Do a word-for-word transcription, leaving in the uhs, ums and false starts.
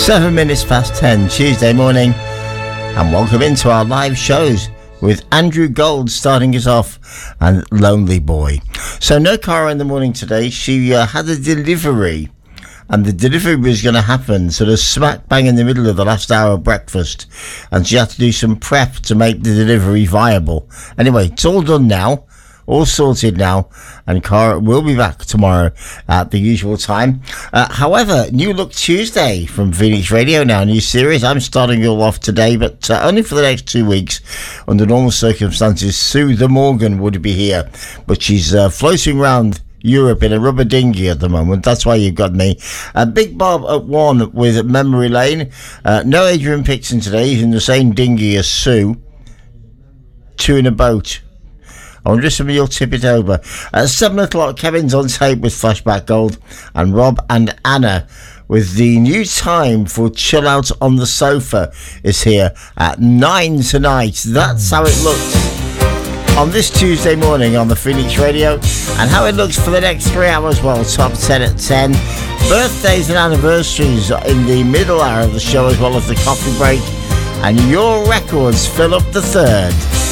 Seven minutes past ten, Tuesday morning, and welcome into our live shows with Andrew Gold starting us off and Lonely Boy. So no Cara in the morning today. She uh, had a delivery, and the delivery was going to happen sort of smack bang in the middle of the last hour of breakfast, and she had to do some prep to make the delivery viable. Anyway, it's all done now. All sorted now, and Cara will be back tomorrow at the usual time. Uh, however, New Look Tuesday from Phoenix Radio now, new series. I'm starting it all off today, but uh, only for the next two weeks. Under normal circumstances, Sue the Morgan would be here, but she's uh, floating around Europe in a rubber dinghy at the moment. That's why you've got me. Uh, Big Bob at one with Memory Lane. Uh, no Adrian Pixon today. He's in the same dinghy as Sue. Two in a boat. I wonder if somebody will tip it over. At seven o'clock, Kevin's on tape with Flashback Gold, and Rob and Anna with the new time for Chill Out on the Sofa is here at nine tonight. That's how it looks on this Tuesday morning on the Phoenix Radio, and how it looks for the next three hours. Well, top ten at ten. Birthdays and anniversaries in the middle hour of the show, as well as the coffee break, and your records fill up the third.